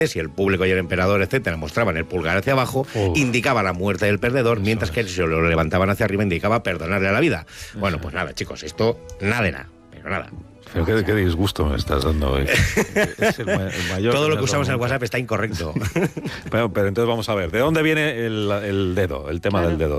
si el público y el emperador, etcétera, mostraban el pulgar hacia abajo, indicaba la muerte del perdedor, mientras que si lo levantaban hacia arriba indicaba perdonarle a la vida. Bueno, pues nada, chicos, esto nada de nada, pero nada. Pero qué disgusto me estás dando. Es el mayor. Todo lo que usamos en el WhatsApp está incorrecto. Pero entonces vamos a ver, ¿de dónde viene el dedo, el tema del dedo?